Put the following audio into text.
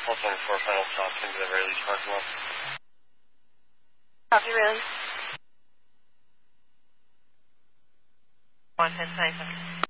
Pulse 1-4, final stop into the Rayleigh parking lot. Copy, Rayleigh. 110, 9 seconds.